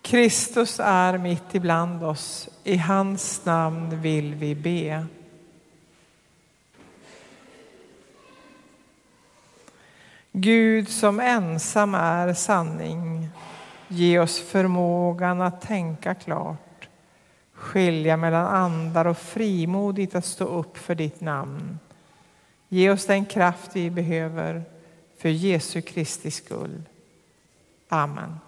Kristus är mitt ibland oss. I hans namn vill vi be. Gud som ensam är sanning, ge oss förmågan att tänka klart, skilja mellan andar och frimodigt att stå upp för ditt namn. Ge oss den kraft vi behöver för Jesu Kristi skull. Amen.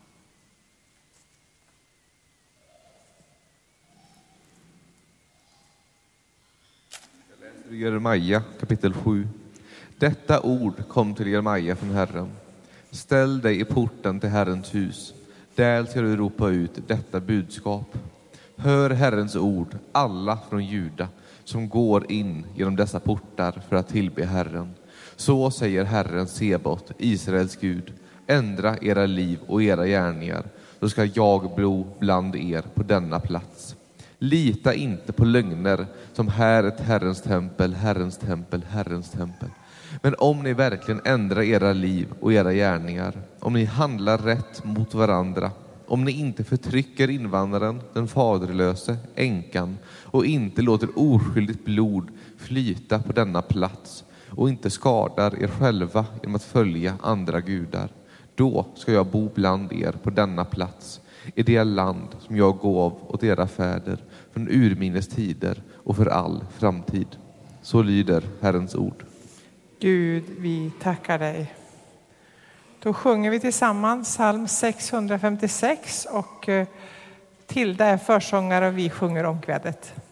Jag läser Jeremia kapitel 7. Detta ord kom till Jeremia från Herren. Ställ dig i porten till Herrens hus. Där ska du ropa ut detta budskap. Hör Herrens ord, alla från Juda, som går in genom dessa portar för att tillbe Herren. Så säger Herren Sebot, Israels Gud. Ändra era liv och era gärningar, då ska jag bo bland er på denna plats. Lita inte på lögner som här är Herrens tempel, Herrens tempel, Herrens tempel. Men om ni verkligen ändrar era liv och era gärningar, om ni handlar rätt mot varandra, om ni inte förtrycker invandraren, den faderlöse, änkan och inte låter oskyldigt blod flyta på denna plats och inte skadar er själva genom att följa andra gudar, då ska jag bo bland er på denna plats, i det land som jag gav åt era fäder från urminnes tider och för all framtid. Så lyder Herrens ord. Gud, vi tackar dig. Då sjunger vi tillsammans psalm 656 och Tilda är försångare och vi sjunger omkvädet.